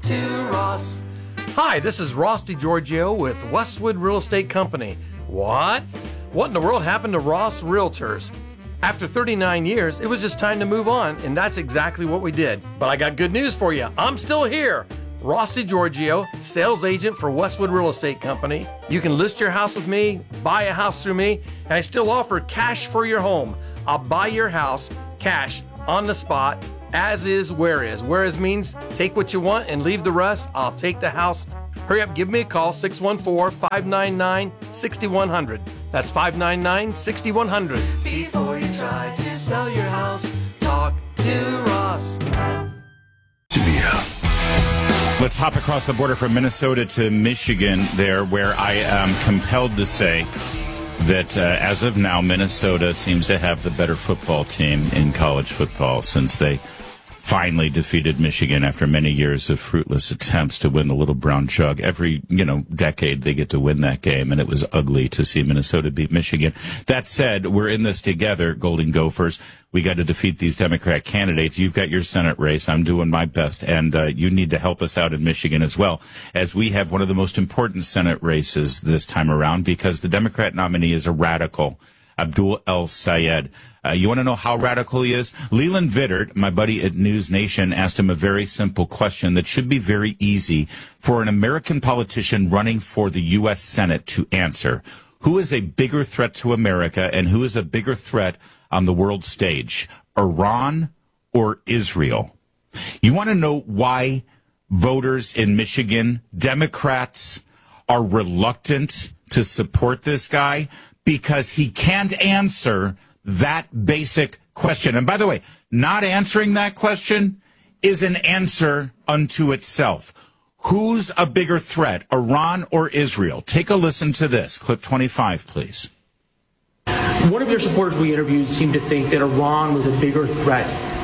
to Ross. Hi, this is Ross DiGiorgio with Westwood Real Estate Company. What? What in the world happened to Ross Realtors? After 39 years, it was just time to move on, and that's exactly what we did. But I got good news for you. I'm still here. Ross DiGiorgio, sales agent for Westwood Real Estate Company. You can list your house with me, buy a house through me, and I still offer cash for your home. I'll buy your house, cash, on the spot, as is, where is. Where is means take what you want and leave the rest. I'll take the house. Hurry up, give me a call, 614-599-6100. That's 599-6100. Before you try to sell your house, talk to Ross. Let's hop across the border from Minnesota to Michigan there, where I am compelled to say that as of now, Minnesota seems to have the better football team in college football since they finally defeated Michigan after many years of fruitless attempts to win the Little Brown Jug. Every, decade they get to win that game, and it was ugly to see Minnesota beat Michigan. That said, we're in this together, Golden Gophers. We got to defeat these Democrat candidates. You've got your Senate race. I'm doing my best, and you need to help us out in Michigan as well, as we have one of the most important Senate races this time around because the Democrat nominee is a radical, Abdul El-Sayed. You want to know how radical he is? Leland Vittert, my buddy at News Nation, asked him a very simple question that should be very easy for an American politician running for the U.S. Senate to answer. Who is a bigger threat to America, and who is a bigger threat on the world stage, Iran or Israel? You want to know why voters in Michigan, Democrats, are reluctant to support this guy? Because he can't answer that basic question. And by the way, not answering that question is an answer unto itself. Who's a bigger threat, Iran or Israel? Take a listen to this. Clip 25, please. One of your supporters we interviewed seemed to think that Iran was a bigger threat.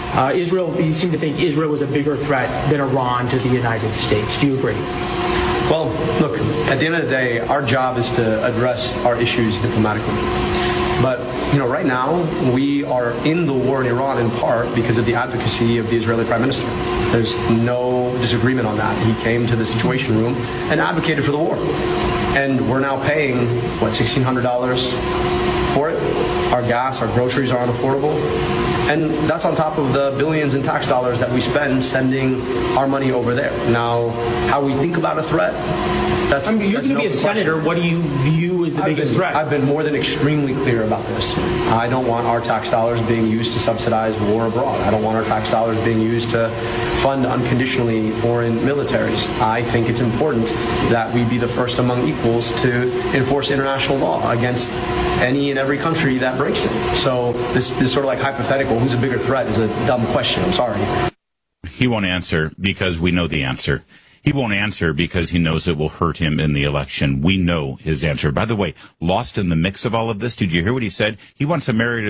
He seemed to think Israel was a bigger threat than Iran to the United States. Do you agree? Well, look, at the end of the day, our job is to address our issues diplomatically. But, right now, we are in the war in Iran in part because of the advocacy of the Israeli Prime Minister. There's no disagreement on that. He came to the Situation Room and advocated for the war. And we're now paying, $1,600 for it. Our gas, our groceries are unaffordable. And that's on top of the billions in tax dollars that we spend sending our money over there. Now, how we think about a threat, that's you're going to be a senator. What do you view as the biggest threat? I've been more than extremely clear about this. I don't want our tax dollars being used to subsidize war abroad. I don't want our tax dollars being used to fund unconditionally foreign militaries. I think it's important that we be the first among equals to enforce international law against any and every country that breaks it. So this sort of like hypothetical, who's a bigger threat, is a dumb question. I'm sorry. He won't answer because we know the answer. He won't answer because he knows it will hurt him in the election. We know his answer. By the way, lost in the mix of all of this, did you hear what he said? He wants America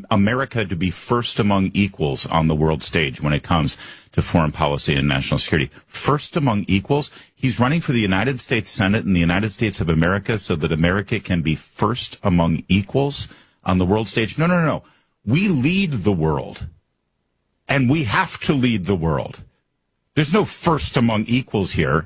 to be first among equals on the world stage when it comes to foreign policy and national security. First among equals? He's running for the United States Senate in the United States of America so that America can be first among equals on the world stage. No. We lead the world, and we have to lead the world. There's no first among equals here.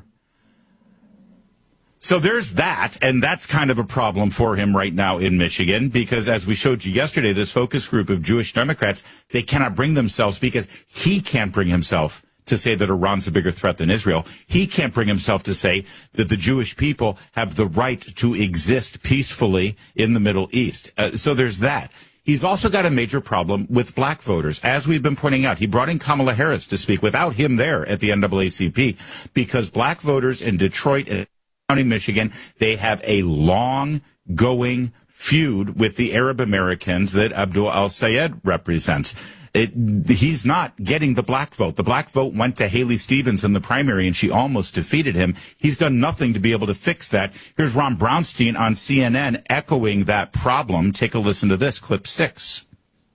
So there's that, and that's kind of a problem for him right now in Michigan, because as we showed you yesterday, this focus group of Jewish Democrats, they cannot bring themselves, because he can't bring himself to say that Iran's a bigger threat than Israel. He can't bring himself to say that the Jewish people have the right to exist peacefully in the Middle East. So there's that. He's also got a major problem with black voters. As we've been pointing out, he brought in Kamala Harris to speak without him there at the NAACP because black voters in Detroit and County, Michigan, they have a long-going feud with the Arab Americans that Abdul El-Sayed represents. He's not getting the black vote. The black vote went to Haley Stevens in the primary, and she almost defeated him. He's done nothing to be able to fix that. Here's Ron Brownstein on CNN echoing that problem. Take a listen to this, clip 6.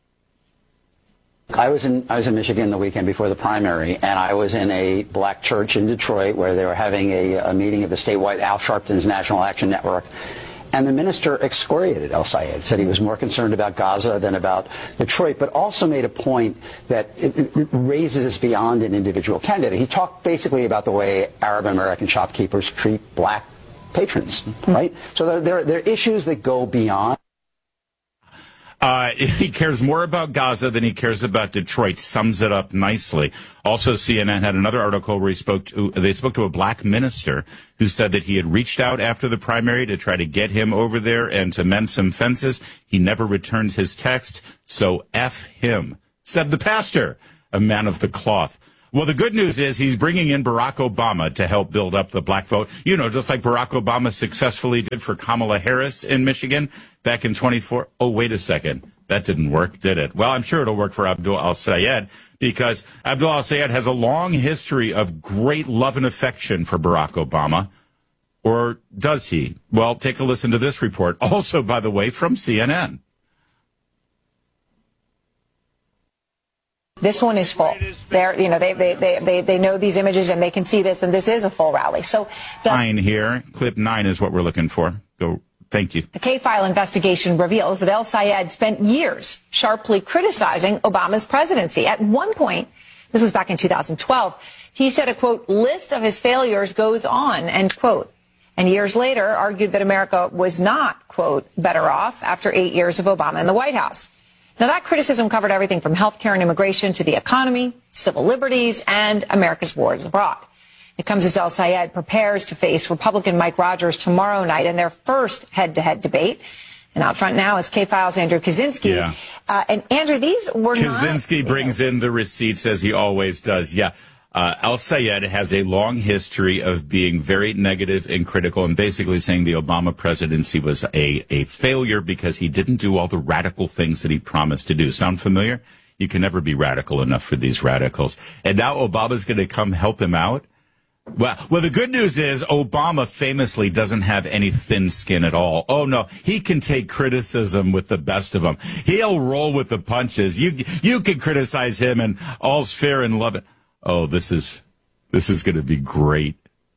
I was in Michigan the weekend before the primary, and I was in a black church in Detroit where they were having a meeting of the statewide Al Sharpton's National Action Network. And the minister excoriated El-Sayed, said he was more concerned about Gaza than about Detroit, but also made a point that it raises us beyond an individual candidate. He talked basically about the way Arab American shopkeepers treat black patrons, right? So there are issues that go beyond. He cares more about Gaza than he cares about Detroit. Sums it up nicely. Also, CNN had another article where they spoke to a black minister who said that he had reached out after the primary to try to get him over there and to mend some fences. He never returned his text, so F him, said the pastor, a man of the cloth. Well, the good news is he's bringing in Barack Obama to help build up the black vote. You know, just like Barack Obama successfully did for Kamala Harris in Michigan back in 24. Oh, wait a second. That didn't work, did it? Well, I'm sure it'll work for Abdul al-Sayed because Abdul al-Sayed has a long history of great love and affection for Barack Obama. Or does he? Well, take a listen to this report. Also, by the way, from CNN. This one is full. They know these images and they can see this, and this is a full rally. So Fine here. Clip 9 is what we're looking for. Go. Thank you. The K-File investigation reveals that El-Sayed spent years sharply criticizing Obama's presidency. At one point, this was back in 2012, he said a, quote, list of his failures goes on, end quote. And years later argued that America was not, quote, better off after 8 years of Obama in the White House. Now, that criticism covered everything from health care and immigration to the economy, civil liberties, and America's wars abroad. It comes as El-Sayed prepares to face Republican Mike Rogers tomorrow night in their first head-to-head debate. And out front now is K-File's Andrew Kaczynski. Yeah. And Andrew, these were Kaczynski brings in the receipts as he always does. Yeah. El-Sayed has a long history of being very negative and critical and basically saying the Obama presidency was a failure because he didn't do all the radical things that he promised to do. Sound familiar? You can never be radical enough for these radicals. And now Obama's going to come help him out? Well, the good news is Obama famously doesn't have any thin skin at all. Oh, no, he can take criticism with the best of them. He'll roll with the punches. You can criticize him and all's fair in love. Oh, this is going to be great.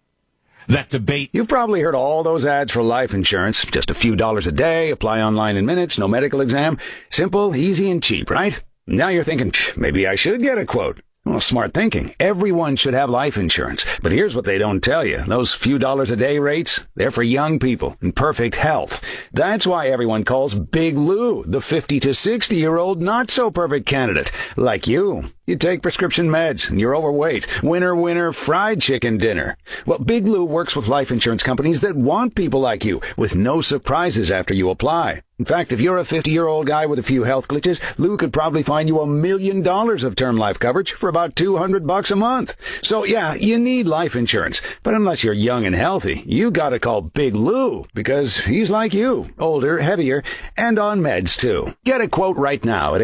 That debate. You've probably heard all those ads for life insurance. Just a few dollars a day, apply online in minutes, no medical exam. Simple, easy, and cheap, right? Now you're thinking, maybe I should get a quote. Well, smart thinking. Everyone should have life insurance. But here's what they don't tell you. Those few dollars a day rates, they're for young people in perfect health. That's why everyone calls Big Lou the 50 to 60-year-old not-so-perfect candidate. Like you. You take prescription meds and you're overweight. Winner, winner, fried chicken dinner. Well, Big Lou works with life insurance companies that want people like you with no surprises after you apply. In fact, if you're a 50-year-old guy with a few health glitches, Lou could probably find you $1 million of term life coverage for about $200 a month. So yeah, you need life insurance. But unless you're young and healthy, you gotta call Big Lou because he's like you, older, heavier, and on meds too. Get a quote right now at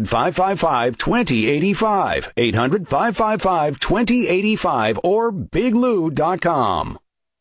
800-555-2085. 800-555-2085 or biglou.com.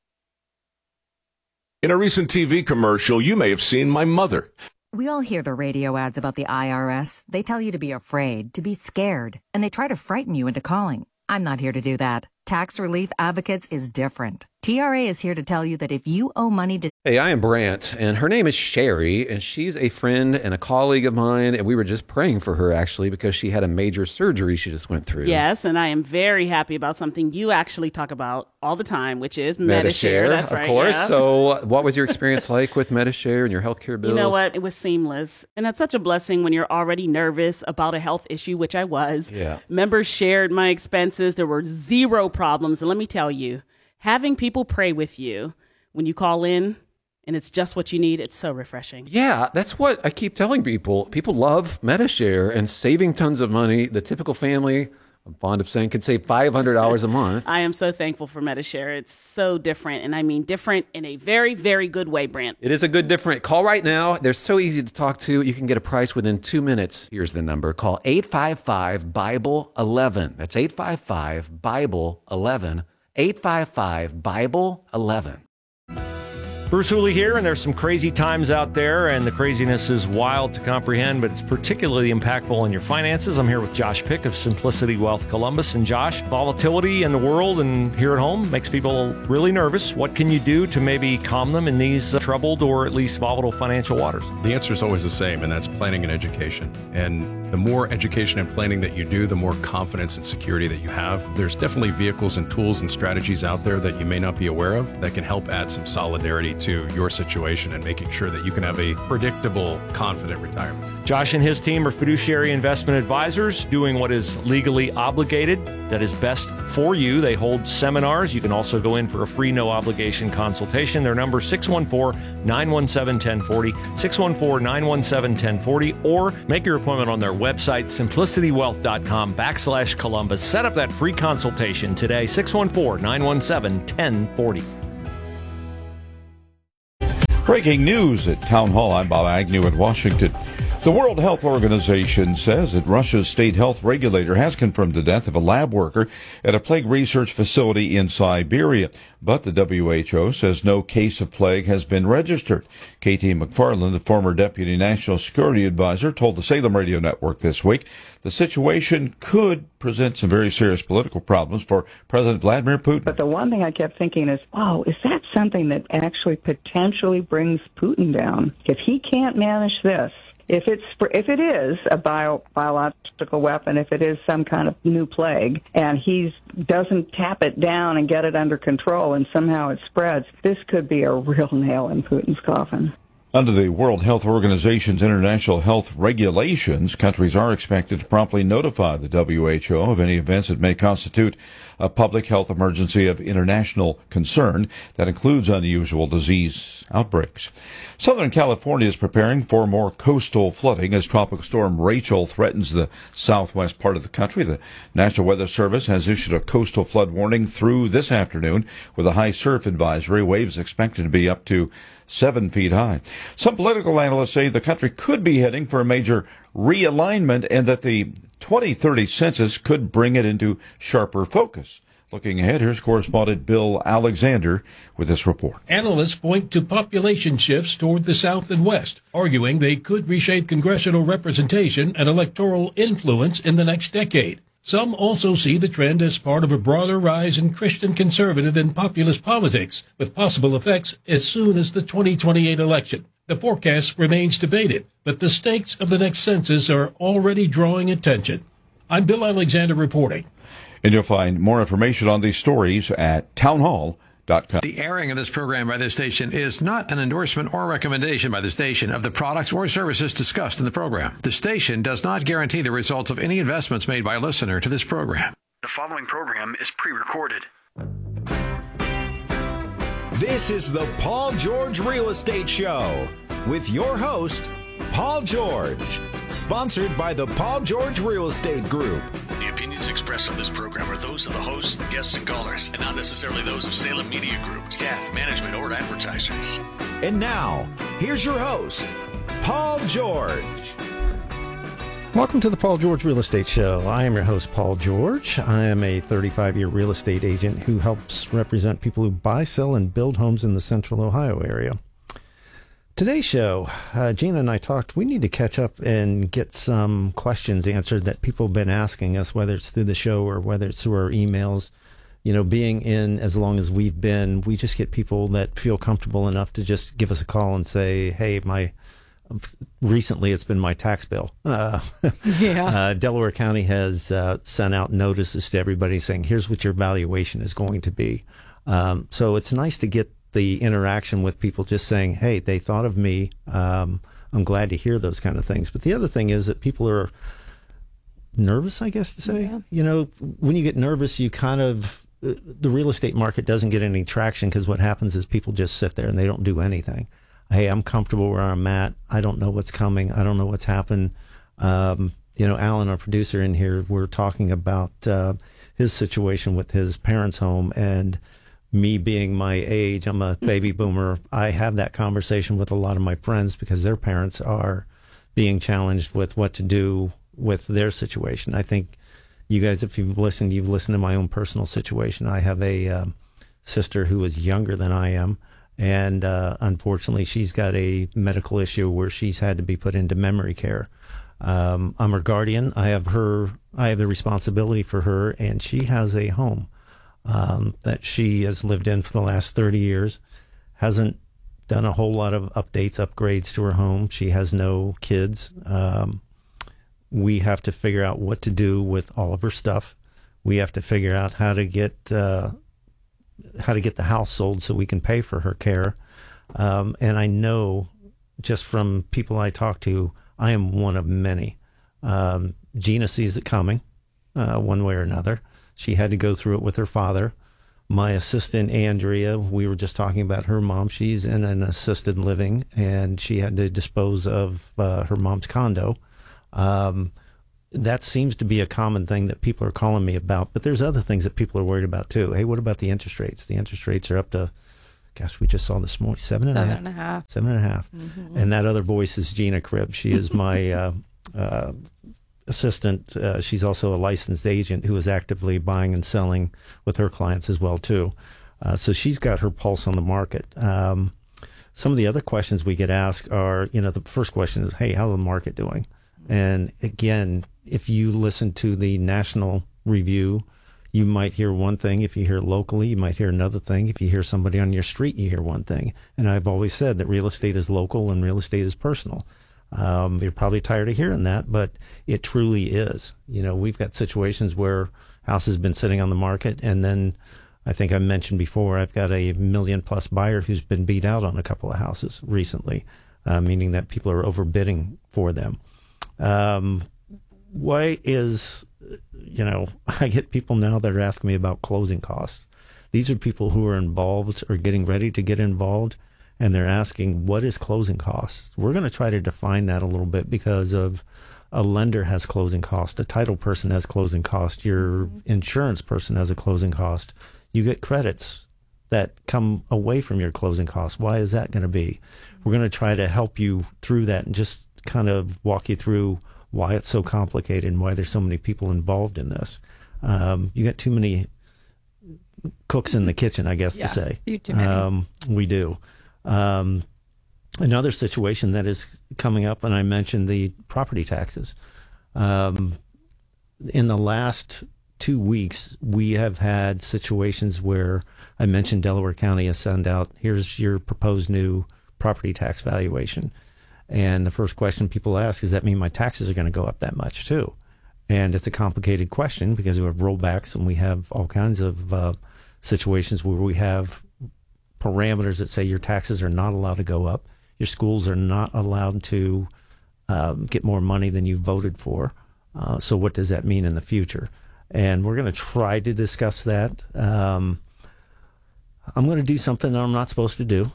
In a recent TV commercial, you may have seen my mother. We all hear the radio ads about the IRS. They tell you to be afraid, to be scared, and they try to frighten you into calling. I'm not here to do that. Tax Relief Advocates is different. TRA is here to tell you that if you owe money to... Hey, I am Brant, and her name is Sherry, and she's a friend and a colleague of mine, and we were just praying for her, actually, because she had a major surgery she just went through. Yes, and I am very happy about something you actually talk about all the time, which is Medi-Share. That's right, of course. Yeah. So what was your experience like with Medi-Share and your healthcare bills? You know what? It was seamless, and that's such a blessing when you're already nervous about a health issue, which I was. Yeah. Members shared my expenses. There were zero problems, and let me tell you, having people pray with you when you call in and it's just what you need, it's so refreshing. Yeah, that's what I keep telling people. People love Medi-Share and saving tons of money. The typical family, I'm fond of saying, could save $500 a month. I am so thankful for Medi-Share. It's so different, and I mean different in a very, very good way, Brant. It is a good different. Call right now. They're so easy to talk to. You can get a price within 2 minutes. Here's the number. Call 855-BIBLE-11. That's 855-BIBLE-11. 855-BIBLE-11. Bruce Hooley here, and there's some crazy times out there, and the craziness is wild to comprehend, but it's particularly impactful on your finances. I'm here with Josh Pick of Simplicity Wealth Columbus. And Josh, volatility in the world and here at home makes people really nervous. What can you do to maybe calm them in these troubled or at least volatile financial waters? The answer is always the same, and that's planning and education. And the more education and planning that you do, the more confidence and security that you have. There's definitely vehicles and tools and strategies out there that you may not be aware of that can help add some solidarity to your situation and making sure that you can have a predictable, confident retirement. Josh and his team are fiduciary investment advisors doing what is legally obligated, that is best for you. They hold seminars. You can also go in for a free, no obligation consultation. Their number 614-917-1040, 614-917-1040, or make your appointment on their website, simplicitywealth.com/Columbus. Set up that free consultation today, 614-917-1040. Breaking news at Town Hall. I'm Bob Agnew in Washington. The World Health Organization says that Russia's state health regulator has confirmed the death of a lab worker at a plague research facility in Siberia. But the WHO says no case of plague has been registered. Katie McFarland, the former Deputy National Security Advisor, told the Salem Radio Network this week the situation could present some very serious political problems for President Vladimir Putin. But the one thing I kept thinking is, wow, is that something that actually potentially brings Putin down? If he can't manage this, if it is a biological weapon, if it is some kind of new plague, and he doesn't tap it down and get it under control and somehow it spreads, this could be a real nail in Putin's coffin. Under the World Health Organization's international health regulations, countries are expected to promptly notify the WHO of any events that may constitute a public health emergency of international concern that includes unusual disease outbreaks. Southern California is preparing for more coastal flooding as Tropical Storm Rachel threatens the southwest part of the country. The National Weather Service has issued a coastal flood warning through this afternoon with a high surf advisory. Waves expected to be up to 7 feet high. Some political analysts say the country could be heading for a major realignment and that the 2030 census could bring it into sharper focus. Looking ahead, here's correspondent Bill Alexander with this report. Analysts point to population shifts toward the South and West, arguing they could reshape congressional representation and electoral influence in the next decade. Some also see the trend as part of a broader rise in Christian conservative and populist politics, with possible effects as soon as the 2028 election. The forecast remains debated, but the stakes of the next census are already drawing attention. I'm Bill Alexander reporting. And you'll find more information on these stories at townhall.com. The airing of this program by this station is not an endorsement or recommendation by the station of the products or services discussed in the program. The station does not guarantee the results of any investments made by a listener to this program. The following program is pre-recorded. This is the Paul George Real Estate Show with your host, Paul George, sponsored by the Paul George Real Estate Group. The opinions expressed on this program are those of the hosts, guests, and callers, and not necessarily those of Salem Media Group, staff, management, or advertisers. And now, here's your host, Paul George. Welcome to the Paul George Real Estate Show. I am your host, Paul George. I am a 35-year real estate agent who helps represent people who buy, sell, and build homes in the Central Ohio area. Today's show, Gina and I talked, we need to catch up and get some questions answered that people have been asking us, whether it's through the show or whether it's through our emails. You know, being in as long as we've been, we just get people that feel comfortable enough to just give us a call and say, hey, recently it's been my tax bill. Delaware County has sent out notices to everybody saying, here's what your valuation is going to be. So it's nice to get the interaction with people just saying, hey, they thought of me. I'm glad to hear those kind of things. But the other thing is that people are nervous, I guess to say. Yeah. You know, when you get nervous, you kind of, the real estate market doesn't get any traction because what happens is people just sit there and they don't do anything. Hey, I'm comfortable where I'm at. I don't know what's coming. I don't know what's happened. You know, Alan, our producer in here, we're talking about his situation with his parents' home, and me being my age, I'm a baby boomer. I have that conversation with a lot of my friends because their parents are being challenged with what to do with their situation. I think you guys, if you've listened to my own personal situation. I have a sister who is younger than I am, And unfortunately, she's got a medical issue where she's had to be put into memory care. I'm her guardian. I have the responsibility for her, and she has a home that she has lived in for the last 30 years. Hasn't done a whole lot of upgrades to her home. She has no kids. We have to figure out what to do with all of her stuff. We have to figure out how to get the house sold so we can pay for her care. And I know just from people I talk to, I am one of many. Gina sees it coming one way or another. She had to go through it with her father. My assistant, Andrea, we were just talking about her mom. She's in an assisted living, and she had to dispose of her mom's condo. That seems to be a common thing that people are calling me about, but there's other things that people are worried about too. Hey, what about the interest rates? The interest rates are up to, gosh, we just saw this morning, 7.5. 7.5. Mm-hmm. And that other voice is Gina Cribb. She is my assistant. She's also a licensed agent who is actively buying and selling with her clients as well too. So she's got her pulse on the market. Some of the other questions we get asked are, the first question is, hey, how's the market doing? And again, if you listen to the national review, you might hear one thing. If you hear locally, you might hear another thing. If you hear somebody on your street, you hear one thing. And I've always said that real estate is local and real estate is personal. You're probably tired of hearing that, but it truly is. We've got situations where house has been sitting on the market, and then I think I mentioned before, I've got a $1 million+ buyer who's been beat out on a couple of houses recently, meaning that people are overbidding for them. Why is, I get people now that are asking me about closing costs. These are people who are involved or getting ready to get involved, and they're asking, what is closing costs? We're going to try to define that a little bit because of a lender has closing cost, a title person has closing cost, your insurance person has a closing cost. You get credits that come away from your closing costs. Why is that going to be? We're going to try to help you through that and just kind of walk you through why it's so complicated and why there's so many people involved in this. You got too many cooks in the kitchen, I guess, to say. You too many. We do. Another situation that is coming up, and I mentioned the property taxes. In the last 2 weeks, we have had situations where I mentioned Delaware County has sent out, here's your proposed new property tax valuation. And the first question people ask, does that mean my taxes are going to go up that much too? And it's a complicated question because we have rollbacks and we have all kinds of situations where we have parameters that say your taxes are not allowed to go up. Your schools are not allowed to get more money than you voted for. So what does that mean in the future? And we're going to try to discuss that. I'm going to do something that I'm not supposed to do.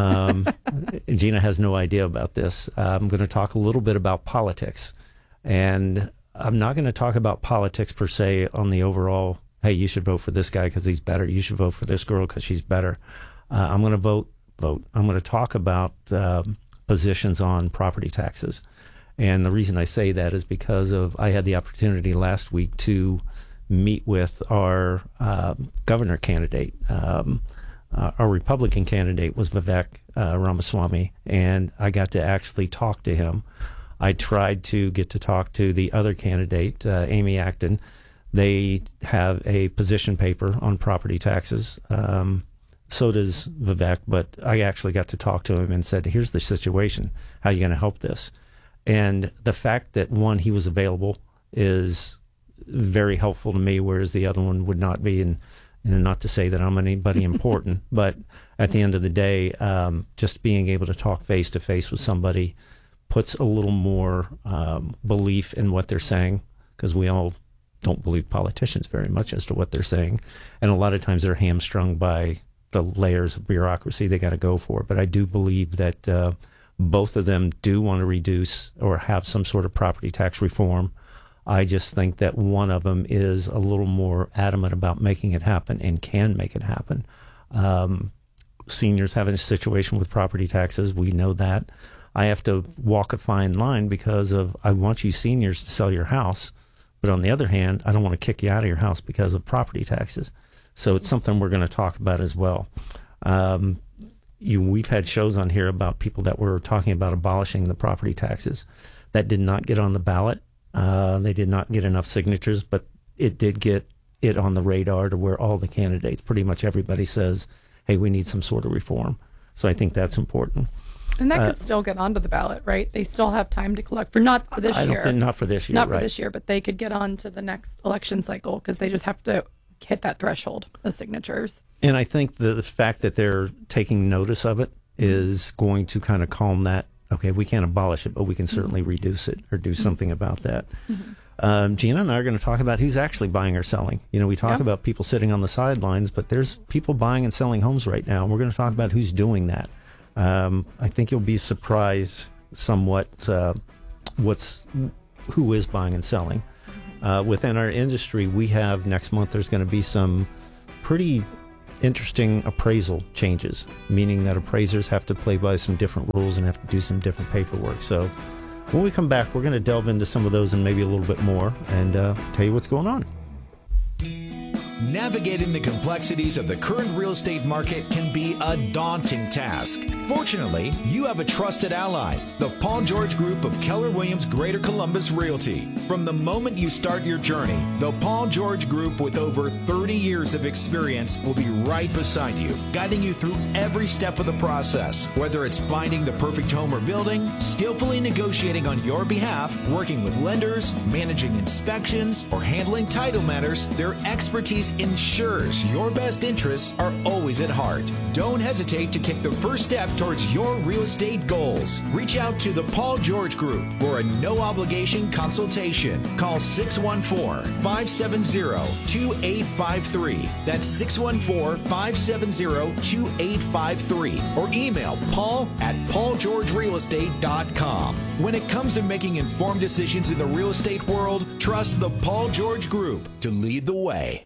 Gina has no idea about this. I'm going to talk a little bit about politics. And I'm not going to talk about politics per se on the overall, hey, you should vote for this guy because he's better. You should vote for this girl because she's better. I'm going to vote. I'm going to talk about positions on property taxes. And the reason I say that is because I had the opportunity last week to meet with our governor candidate. Our Republican candidate was Vivek Ramaswamy, and I got to actually talk to him. I tried to get to talk to the other candidate, Amy Acton. They have a position paper on property taxes. So does Vivek, but I actually got to talk to him and said, here's the situation. How are you going to help this? And the fact that, one, he was available is very helpful to me, whereas the other one would not be. And not to say that I'm anybody important, but at the end of the day, just being able to talk face to face with somebody puts a little more belief in what they're saying, because we all don't believe politicians very much as to what they're saying. And a lot of times they're hamstrung by the layers of bureaucracy they got to go for. But I do believe that both of them do want to reduce or have some sort of property tax reform. I just think that one of them is a little more adamant about making it happen and can make it happen. Seniors have a situation with property taxes. We know that. I have to walk a fine line because of I want you seniors to sell your house, but on the other hand, I don't want to kick you out of your house because of property taxes. So it's something we're going to talk about as well. we've had shows on here about people that were talking about abolishing the property taxes. That did not get on the ballot. They did not get enough signatures, but it did get it on the radar to where all the candidates, pretty much everybody says, hey, we need some sort of reform. So I think that's important. And that could still get onto the ballot, right? They still have time to collect not for this year. Not for this year, Not right. for this year, but they could get on to the next election cycle because they just have to hit that threshold of signatures. And I think the fact that they're taking notice of it is going to kind of calm that. Okay, we can't abolish it, but we can certainly reduce it or do something about that. Gina and I are going to talk about who's actually buying or selling. We talk about people sitting on the sidelines, but there's people buying and selling homes right now, and we're going to talk about who's doing that. I think you'll be surprised somewhat who is buying and selling. Within our industry, we have next month, there's going to be some pretty interesting appraisal changes, meaning that appraisers have to play by some different rules and have to do some different paperwork. So when we come back, we're going to delve into some of those and maybe a little bit more and tell you what's going on. Navigating the complexities of the current real estate market can be a daunting task. Fortunately, you have a trusted ally, the Paul George Group of Keller Williams Greater Columbus Realty. From the moment you start your journey, the Paul George Group with over 30 years of experience will be right beside you, guiding you through every step of the process. Whether it's finding the perfect home or building, skillfully negotiating on your behalf, working with lenders, managing inspections, or handling title matters, their expertise ensures your best interests are always at heart. Don't hesitate to take the first step towards your real estate goals. Reach out to the Paul George Group for a no-obligation consultation. Call 614-570-2853. That's 614-570-2853. Or email paul@paulgeorgerealestate.com. When it comes to making informed decisions in the real estate world, trust the Paul George Group to lead the way.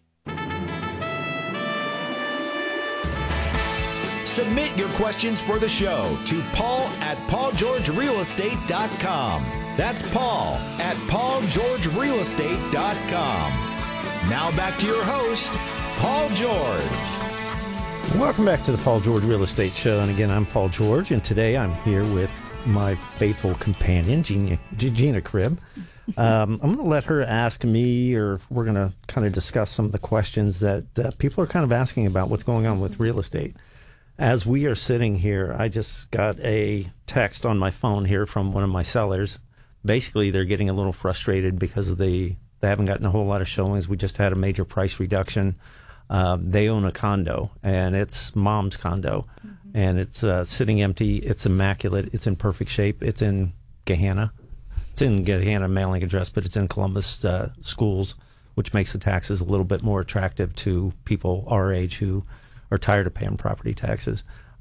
Submit your questions for the show to paul@paulgeorgerealestate.com. That's paul@paulgeorgerealestate.com. Now back to your host, Paul George. Welcome back to the Paul George Real Estate Show. And again, I'm Paul George, and today I'm here with my faithful companion, Gina Cribb. I'm going to let her ask me, or we're going to kind of discuss some of the questions that people are kind of asking about what's going on with real estate. As we are sitting here, I just got a text on my phone here from one of my sellers. Basically, they're getting a little frustrated because they haven't gotten a whole lot of showings. We just had a major price reduction. They own a condo, and it's mom's condo, and it's sitting empty. It's immaculate. It's in perfect shape. It's in Gahanna. It's in Gahanna mailing address, but it's in Columbus schools, which makes the taxes a little bit more attractive to people our age who are tired of paying property taxes.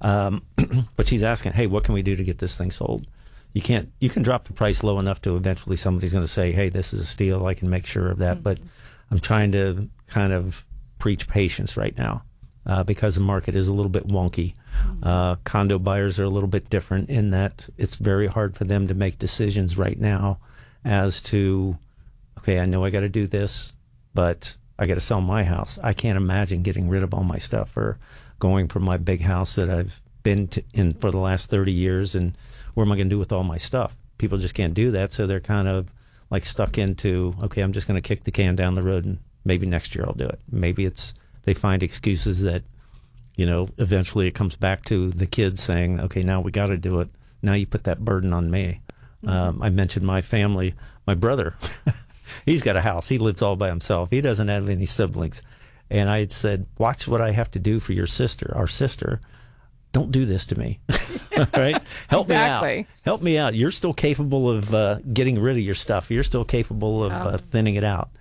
But she's asking, hey, what can we do to get this thing sold? You can drop the price low enough to eventually somebody's going to say, hey, this is a steal. I can make sure of that. But I'm trying to kind of preach patience right now because the market is a little bit wonky. Condo buyers are a little bit different in that it's very hard for them to make decisions right now as to, okay, I know I got to do this, but I got to sell my house. I can't imagine getting rid of all my stuff or going from my big house that I've been in for the last 30 years, and what am I going to do with all my stuff? People just can't do that, so they're kind of like stuck into, okay, I'm just going to kick the can down the road, and maybe next year I'll do it. Maybe they find excuses that, eventually it comes back to the kids saying, okay, now we got to do it. Now you put that burden on me. I mentioned my family, my brother. He's got a house. He lives all by himself. He doesn't have any siblings. And I had said, watch what I have to do for your sister, our sister. Don't do this to me. Right? Help me out. Help me out. You're still capable of getting rid of your stuff. You're still capable of thinning it out.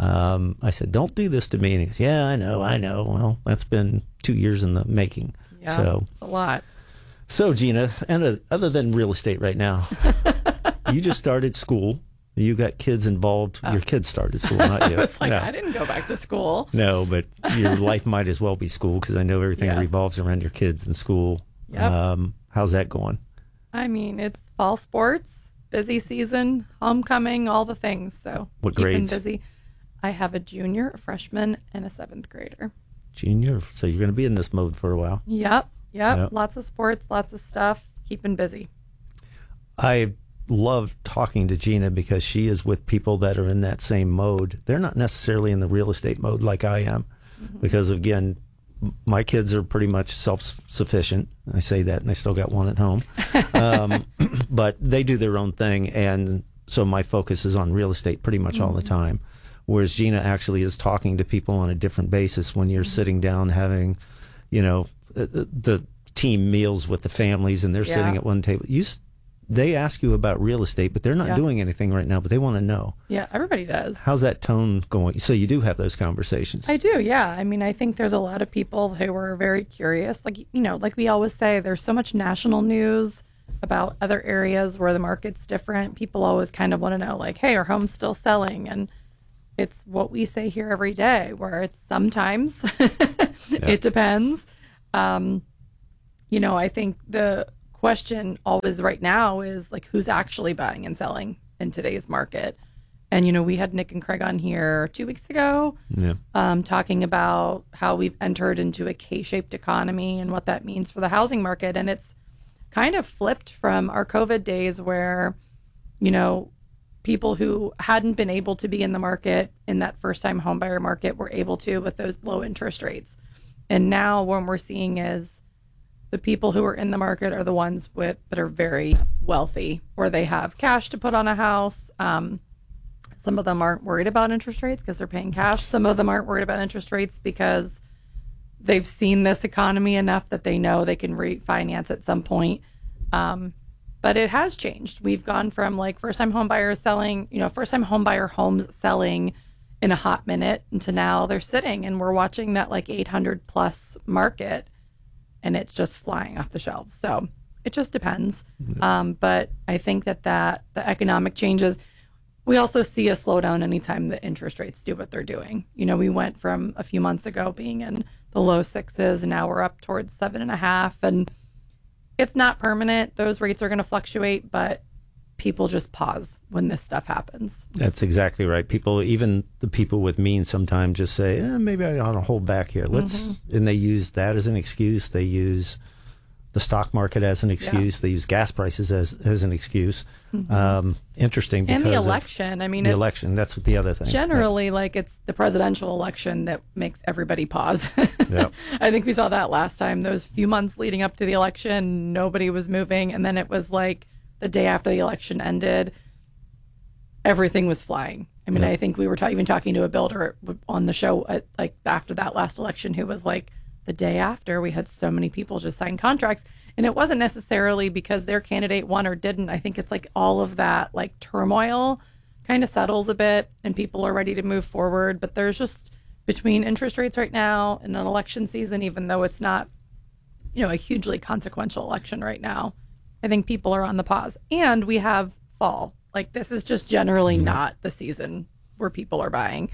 I said, don't do this to me. And he goes, yeah, I know. Well, that's been 2 years in the making. Yeah, so it's a lot. So, Gina, and other than real estate right now, you just started school. You got kids involved. Your kids started school, not you. I was like, no. I didn't go back to school. No, but your life might as well be school because I know everything revolves around your kids in school. Yep. How's that going? I mean, it's fall sports, busy season, homecoming, all the things. So what keeping grades? Busy. I have a junior, a freshman, and a 7th grader. Junior. So you're going to be in this mode for a while. Yep. Yep. Yep. Lots of sports, lots of stuff, keeping busy. I love talking to Gina because she is with people that are in that same mode. They're not necessarily in the real estate mode like I am, because again, my kids are pretty much self-sufficient. I say that, and I still got one at home. But they do their own thing, and so my focus is on real estate pretty much all the time. Whereas Gina actually is talking to people on a different basis when you're sitting down having, the team meals with the families, and they're sitting at one table. They ask you about real estate, but they're not doing anything right now, but they want to know. Yeah, everybody does. How's that tone going? So you do have those conversations. I do, yeah. I mean, I think there's a lot of people who are very curious. Like, like we always say, there's so much national news about other areas where the market's different. People always kind of want to know, like, hey, are homes still selling? And it's what we say here every day, where it's sometimes, it depends. I think the question always right now is like, who's actually buying and selling in today's market? And we had Nick and Craig on here 2 weeks ago, talking about how we've entered into a K-shaped economy and what that means for the housing market. And it's kind of flipped from our COVID days where people who hadn't been able to be in the market in that first-time homebuyer market were able to with those low interest rates. And now what we're seeing is the people who are in the market are the ones that are very wealthy, or they have cash to put on a house. Some of them aren't worried about interest rates because they're paying cash. Some of them aren't worried about interest rates because they've seen this economy enough that they know they can refinance at some point. But it has changed. We've gone from like first-time homebuyer homes selling in a hot minute into now they're sitting, and we're watching that like 800 plus market, and it's just flying off the shelves. So it just depends. But I think that the economic changes, we also see a slowdown anytime the interest rates do what they're doing. We went from a few months ago being in the low sixes, and now we're up towards 7.5. And it's not permanent. Those rates are going to fluctuate, but people just pause when this stuff happens. That's exactly right. Even the people with means sometimes just say, maybe I ought to hold back here. And they use that as an excuse. They use the stock market as an excuse. Yeah. They use gas prices as an excuse. Interesting. Because and the election. The election. That's the other thing. Generally, like it's the presidential election that makes everybody pause. Yep. I think we saw that last time. Those few months leading up to the election, nobody was moving. And then it was like the day after the election ended, everything was flying. I think we were even talking to a builder on the show like after that last election who was like, the day after, we had so many people just sign contracts. And it wasn't necessarily because their candidate won or didn't. I think it's like all of that like turmoil kind of settles a bit and people are ready to move forward. But there's just between interest rates right now and an election season, even though it's not, a hugely consequential election right now, I think people are on the pause. And we have fall. Like this is just generally not the season where people are buying.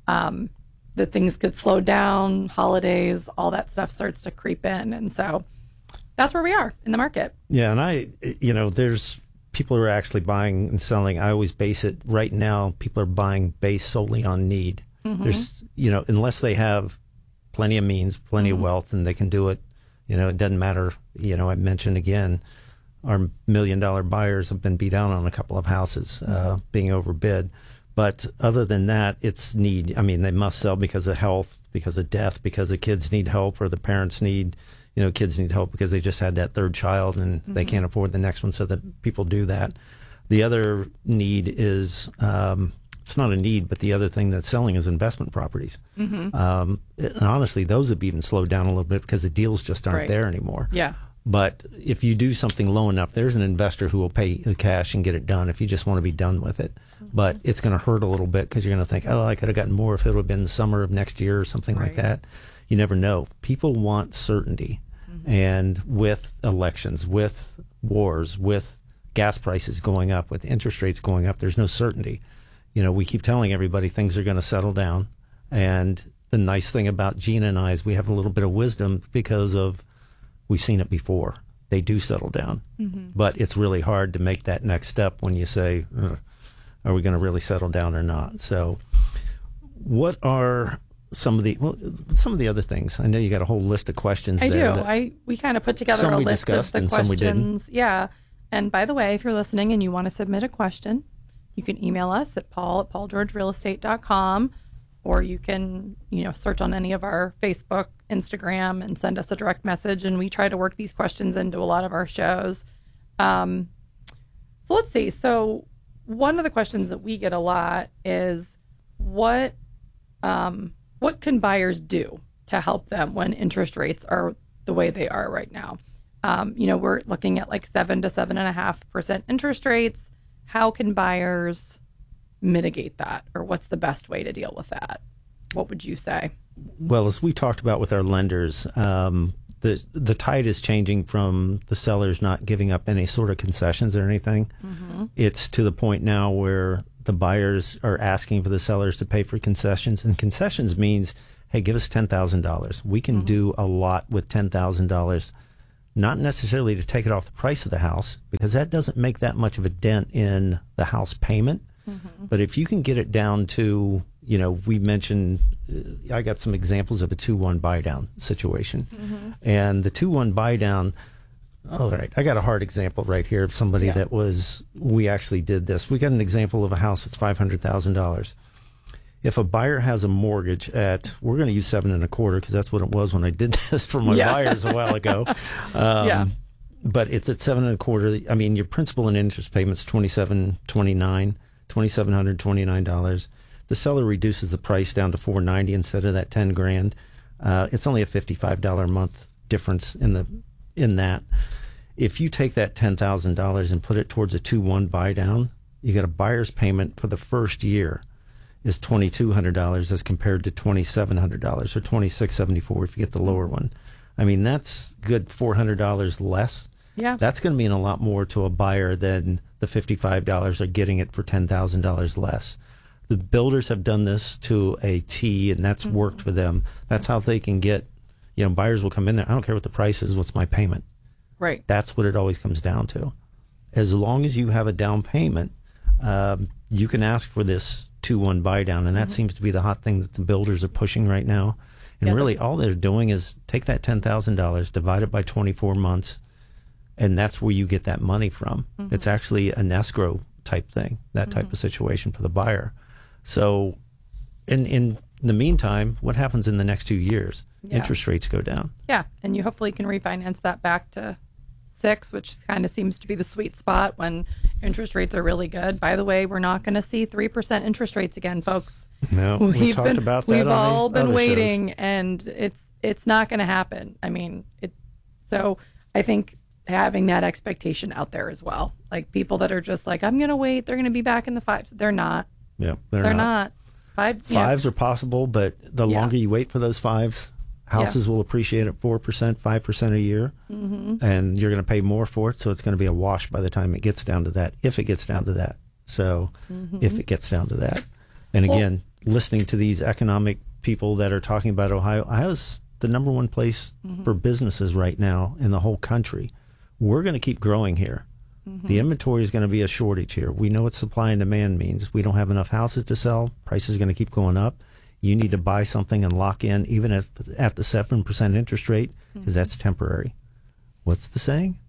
That things could slow down, holidays, all that stuff starts to creep in. And so that's where we are in the market. Yeah. And there's people who are actually buying and selling. I always base it right now. People are buying based solely on need. There's, unless they have plenty of means, plenty of wealth, and they can do it, it doesn't matter. I mentioned again, our $1 million buyers have been beat down on a couple of houses, being overbid. But other than that, it's need. They must sell because of health, because of death, because the kids need help, or the parents need, kids need help because they just had that third child and they can't afford the next one, so that people do that. The other need is, it's not a need, but the other thing that's selling is investment properties. And honestly, those have even slowed down a little bit because the deals just aren't there anymore. Yeah. But if you do something low enough, there's an investor who will pay the cash and get it done if you just want to be done with it. But it's going to hurt a little bit because you're going to think, I could have gotten more if it would have been the summer of next year or something like that. You never know. People want certainty. And with elections, with wars, with gas prices going up, with interest rates going up, there's no certainty. We keep telling everybody things are going to settle down. And the nice thing about Gina and I is we have a little bit of wisdom because of we've seen it before. They do settle down. But it's really hard to make that next step when you say, are we going to really settle down or not? So what are some of the other things. I know you got a whole list of questions. I there do. We kind of put together a list of the questions. Yeah. And by the way, if you're listening and you want to submit a question, you can email us at paul@paulgeorgerealestate.com, or you can, search on any of our Facebook, Instagram, and send us a direct message. And we try to work these questions into a lot of our shows. So let's see. So one of the questions that we get a lot is what can buyers do to help them when interest rates are the way they are right now? We're looking at like 7 to 7.5% interest rates. How can buyers mitigate that, or what's the best way to deal with that? What would you say? Well, as we talked about with our lenders, the tide is changing from the sellers not giving up any sort of concessions or anything. Mm-hmm. It's to the point now where the buyers are asking for the sellers to pay for concessions, and concessions means, hey, give us $10,000. We can do a lot with $10,000, not necessarily to take it off the price of the house, because that doesn't make that much of a dent in the house payment. Mm-hmm. But if you can get it down to, we mentioned, I got some examples of a 2-1 buy down situation. Mm-hmm. And the 2-1 buy down, all right, I got a hard example right here of somebody we actually did this. We got an example of a house that's $500,000. If a buyer has a mortgage we're going to use 7.25% because that's what it was when I did this for my buyers a while ago. But it's at 7.25%. I mean, your principal and interest payments $2,729. The seller reduces the price down to $490 instead of that $10,000. It's only a $55 a month difference in that. If you take that $10,000 and put it towards a 2-1 buy down, you got a buyer's payment for the first year is $2,200 as compared to $2,700 or $2,674 if you get the lower one. I mean, that's good $400 less. Yeah. That's going to mean a lot more to a buyer than the $55 or getting it for $10,000 less. The builders have done this to a T, and that's worked for them. That's how they can get, buyers will come in there. I don't care what the price is. What's my payment? Right. That's what it always comes down to. As long as you have a down payment, you can ask for this 2-1 buy down, and that seems to be the hot thing that the builders are pushing right now. And really, all they're doing is take that $10,000, divide it by 24 months, and that's where you get that money from. Mm-hmm. It's actually an escrow type thing, that type of situation for the buyer. So in the meantime, what happens in the next 2 years? Interest rates go down. Yeah, and you hopefully can refinance that back to 6, which kind of seems to be the sweet spot when interest rates are really good. By the way, we're not going to see 3% interest rates again, folks. No, we've talked about that. We've all been waiting, shows. And it's not going to happen. I mean, so I think having that expectation out there as well, like people that are just like, I'm going to wait, they're going to be back in the 5s. They're not. Yeah, they're not. Fives are possible, but the longer you wait for those 5s, houses will appreciate at 4%, 5% a year, and you're going to pay more for it. So it's going to be a wash by the time it gets down to that, if it gets down to that. So if it gets down to that. And again, listening to these economic people that are talking about Ohio's the number one place for businesses right now in the whole country. We're going to keep growing here. The inventory is going to be a shortage here. We know what supply and demand means. We don't have enough houses to sell. Prices are going to keep going up. You need to buy something and lock in, even at the 7% interest rate, because that's temporary. What's the saying?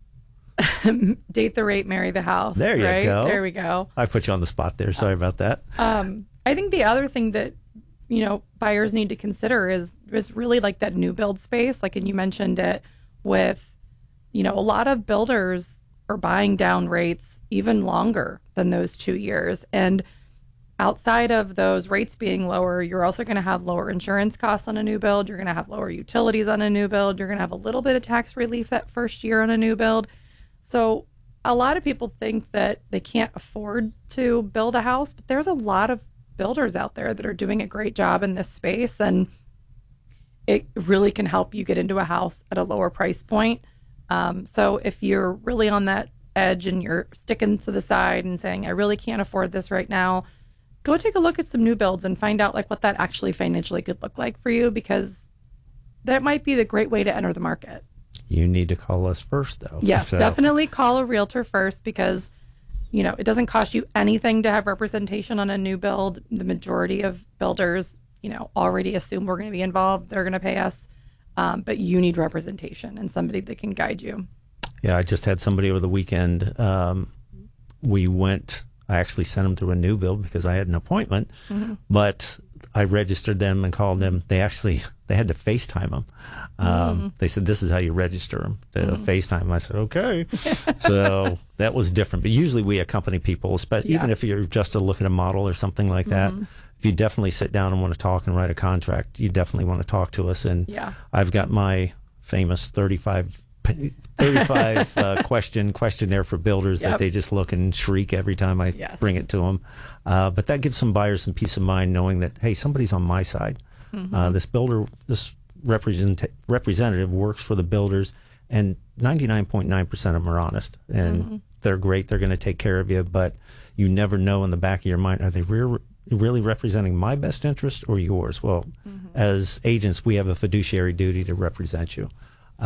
Date the rate, marry the house. There you go. There we go. I put you on the spot there. Sorry about that. I think the other thing that buyers need to consider is really like that new build space. Like, and you mentioned it with, a lot of builders are buying down rates even longer than those 2 years. And outside of those rates being lower, you're also going to have lower insurance costs on a new build. You're going to have lower utilities on a new build. You're going to have a little bit of tax relief that first year on a new build. So a lot of people think that they can't afford to build a house, but there's a lot of builders out there that are doing a great job in this space, and it really can help you get into a house at a lower price point. So if you're really on that edge and you're sticking to the side and saying, I really can't afford this right now, go take a look at some new builds and find out like what that actually financially could look like for you, because that might be the great way to enter the market. You need to call us first, though. Yes, definitely call a realtor first, because it doesn't cost you anything to have representation on a new build. The majority of builders, already assume we're going to be involved. They're going to pay us. But you need representation and somebody that can guide you. Yeah, I just had somebody over the weekend. I actually sent them through a new build because I had an appointment, but I registered them and called them. They had to FaceTime them. They said, this is how you register them, to FaceTime them. I said, okay. So that was different. But usually we accompany people, especially even if you're just to look at a model or something like that. If you definitely sit down and want to talk and write a contract, you definitely want to talk to us. And I've got my famous 35 questionnaire for builders that they just look and shriek every time I bring it to them. But that gives some buyers some peace of mind knowing that, hey, somebody's on my side. This representative works for the builders, and 99.9% of them are honest, and they're great. They're going to take care of you, but you never know in the back of your mind, are they really representing my best interest or yours? Well, as agents, we have a fiduciary duty to represent you.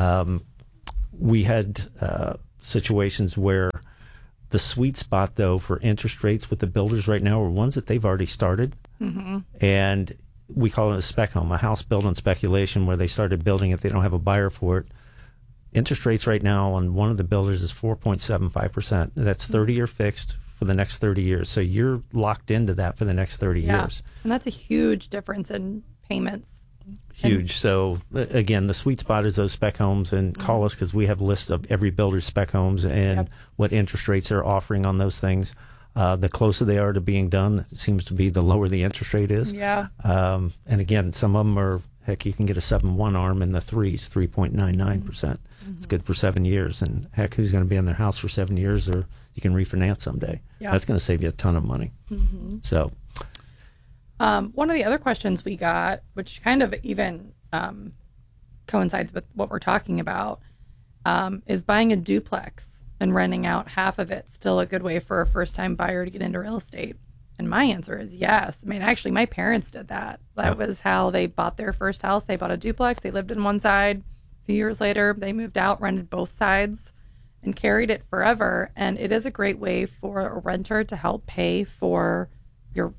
We had situations where the sweet spot, though, for interest rates with the builders right now are ones that they've already started. And we call it a spec home, a house built on speculation, where they started building it. They don't have a buyer for it. Interest rates right now on one of the builders is 4.75%. That's 30-year fixed for the next 30 years. So you're locked into that for the next 30 years. And that's a huge difference in payments. Huge. So again, the sweet spot is those spec homes, and call us because we have lists of every builder's spec homes and what interest rates they're offering on those things. The closer they are to being done, it seems to be the lower the interest rate is. And again, some of them are, heck, you can get a 7-1 arm in the 3.99%. It's good for 7 years. And heck, who's going to be in their house for 7 years, or you can refinance someday? That's going to save you a ton of money. So one of the other questions we got, which kind of even coincides with what we're talking about, is buying a duplex and renting out half of it still a good way for a first-time buyer to get into real estate? And my answer is yes. I mean, actually, my parents did that. That was how they bought their first house. They bought a duplex. They lived in one side. A few years later, they moved out, rented both sides, and carried it forever. And it is a great way for a renter to help pay for your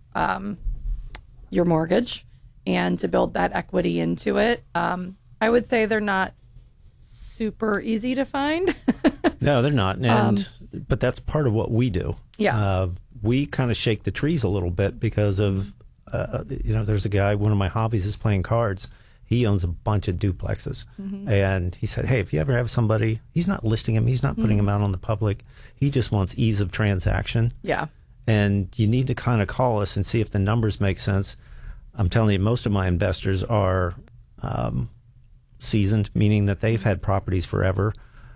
mortgage and to build that equity into it. I would say they're not super easy to find. No, they're not. But that's part of what we do. We kind of shake the trees a little bit because of, there's a guy, one of my hobbies is playing cards. He owns a bunch of duplexes. And he said, hey, if you ever have somebody, he's not listing them, he's not putting them out on the public. He just wants ease of transaction. And you need to kind of call us and see if the numbers make sense. I'm telling you, most of my investors are seasoned, meaning that they've had properties forever.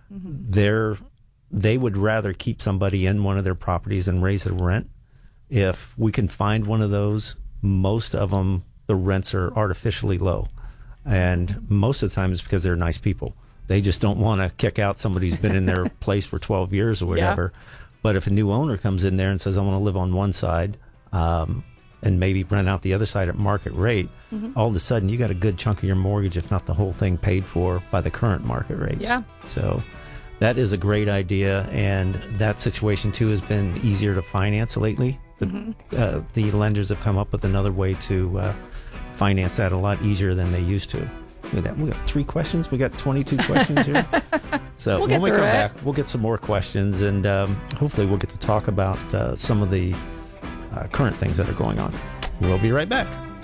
They would rather keep somebody in one of their properties and raise the rent. If we can find one of those, most of them, the rents are artificially low. And most of the time it's because they're nice people. They just don't want to kick out somebody who's been in their place for 12 years or whatever. But if a new owner comes in there and says, I want to live on one side, and maybe rent out the other side at market rate, all of a sudden you got a good chunk of your mortgage, if not the whole thing, paid for by the current market rates. So that is a great idea, and that situation too has been easier to finance lately. The lenders have come up with another way to finance that a lot easier than they used to. We got 3 questions. We got 22 questions here. So when we come back, we'll get some more questions, and hopefully we'll get to talk about some of the current things that are going on. We'll be right back.